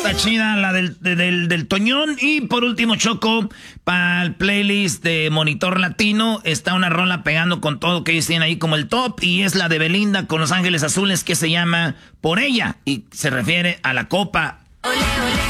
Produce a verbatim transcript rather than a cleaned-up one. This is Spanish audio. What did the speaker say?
Está chida la del, de, del, del Toñón. Y por último, Choco, para el playlist de Monitor Latino, está una rola pegando con todo que ellos tienen ahí como el top. Y es la de Belinda con Los Ángeles Azules, que se llama Por Ella. Y se refiere a la copa. Olé, olé.